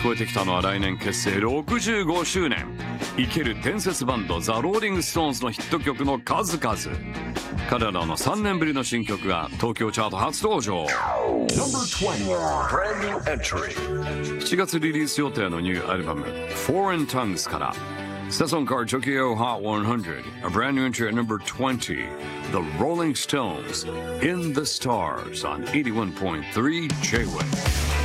こえてきたのは来年結成65周年生ける伝説バンドザ・ローリング・ストーンズのヒット曲の数々。彼らの3年ぶりの新曲が東京チャート初登場。7月リリース予定のニューアルバム Foreign Tongues からSession Card Tokyo Hot 100, a brand new entry at number 20, The Rolling Stones, In the Stars on 81.3 J-Wave.